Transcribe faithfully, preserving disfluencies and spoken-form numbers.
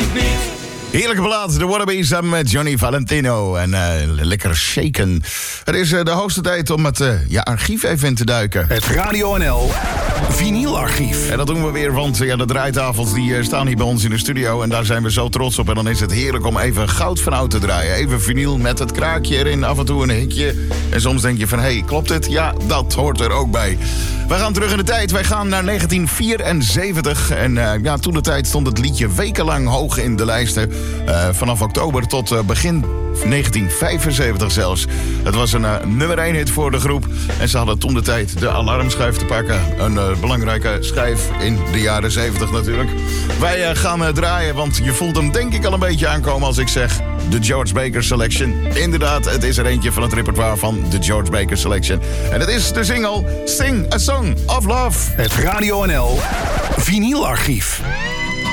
het niet. Heerlijke plaat, de Wannabe samen met Johnny Valentino. En uh, lekker shaken. Het is uh, de hoogste tijd om het uh, ja, archief even in te duiken. Het Radio N L vinylarchief. En dat doen we weer, want ja, de draaitafels die uh, staan hier bij ons in de studio. En daar zijn we zo trots op. En dan is het heerlijk om even goud van oud te draaien. Even vinyl met het kraakje erin, af en toe een hitje. En soms denk je van, hé, hey, klopt het? Ja, dat hoort er ook bij. We gaan terug in de tijd. Wij gaan naar negentien vierenzeventig. En uh, ja, toen de tijd stond het liedje wekenlang hoog in de lijsten. Uh, vanaf oktober tot uh, begin negentien vijfenzeventig zelfs. Het was een uh, nummer één hit voor de groep. En ze hadden toen de tijd de alarmschijf te pakken. Een uh, belangrijke schijf in de jaren zeventig natuurlijk. Wij uh, gaan uh, draaien, want je voelt hem denk ik al een beetje aankomen als ik zeg... de George Baker Selection. Inderdaad, het is er eentje van het repertoire van de George Baker Selection. En het is de single Sing a Song of Love. Het Radio N L vinylarchief.